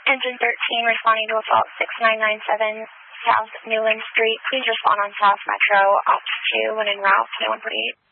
Engine 13 responding to assault 6997 South Newland Street. Please respond on South Metro, Ops 2 when en route to 148.